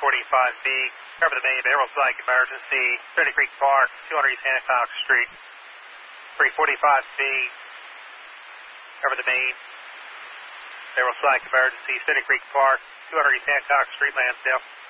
345B, cover the main barrel psych emergency, Stony Creek Park, 200 East Hancock Street. 345B, cover the main barrel psych emergency, Stony Creek Park, 200 East Hancock Street, Lansdale.